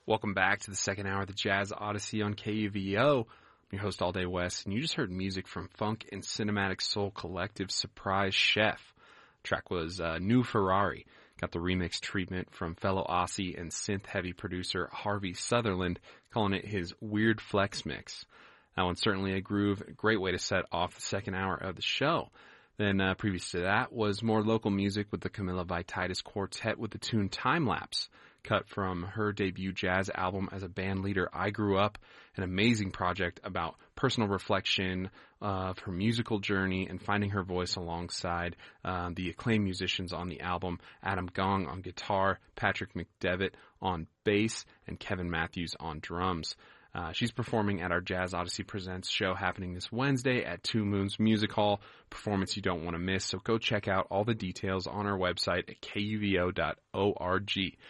Welcome back to the second hour of the Jazz Odyssey on KUVO. I'm your host, All Day West, and you just heard music from funk and cinematic soul collective Surprise Chef. The track was New Ferrari. Got the remix treatment from fellow Aussie and synth-heavy producer Harvey Sutherland, calling it his Weird Flex Mix. That one's certainly a groove, a great way to set off the second hour of the show. Then previous to that was more local music with the Camilla Vititis Quartet with the tune Time Lapse, cut from her debut jazz album as a band leader, I Grew Up, an amazing project about personal reflection of her musical journey and finding her voice alongside the acclaimed musicians on the album, Adam Gong on guitar, Patrick McDevitt on bass, and Kevin Matthews on drums. She's performing at our Jazz Odyssey Presents show happening this Wednesday at Two Moons Music Hall, performance you don't want to miss, so go check out all the details on our website at kuvo.org.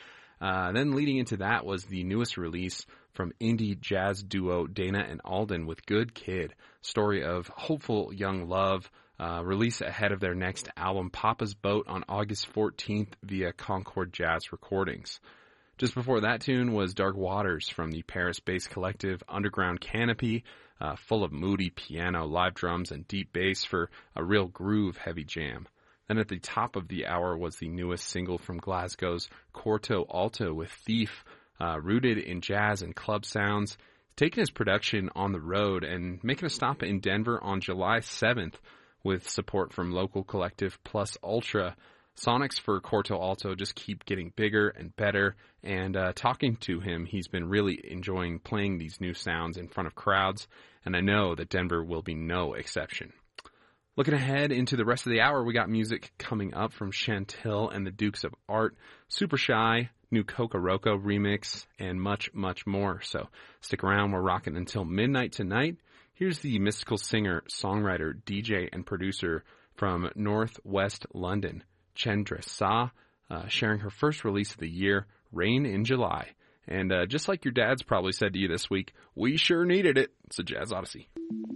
Then leading into that was the newest release from indie jazz duo Dana and Alden with Good Kid, story of hopeful young love, release ahead of their next album, Papa's Boat, on August 14th via Concord Jazz Recordings. Just before that tune was Dark Waters from the Paris-based collective Underground Canopy, full of moody piano, live drums, and deep bass for a real groove-heavy jam. Then at the top of the hour was the newest single from Glasgow's Corto Alto with Thief, rooted in jazz and club sounds, taking his production on the road and making a stop in Denver on July 7th with support from local collective Plus Ultra. Sonics for Corto Alto just keep getting bigger and better, and talking to him, he's been really enjoying playing these new sounds in front of crowds, and I know that Denver will be no exception. Looking ahead into the rest of the hour, we got music coming up from Chantil and the Dukes of Art, Super Shy, new Kokoroko remix, and much, much more. So stick around, we're rocking until midnight tonight. Here's the mystical singer, songwriter, DJ, and producer from Northwest London, Chendra Sa, sharing her first release of the year, Rain in July. And just like your dad's probably said to you this week, we sure needed it. It's a Jazz Odyssey.